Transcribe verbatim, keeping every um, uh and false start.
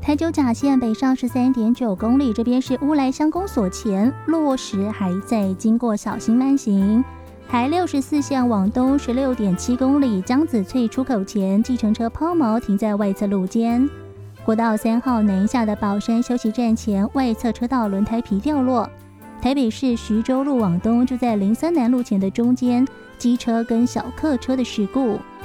台九甲线北上 十三点九公里，这边是乌来乡公所前，落石还在，经过小心慢行。台六十四线往东 十六点七公里，江子翠出口前，计程车抛锚停在外侧路肩。国道三号南下的宝山休息站前，外侧车道轮胎皮掉落。台北市徐州路往东，就在林森南路前的中间，机车跟小客车的事故。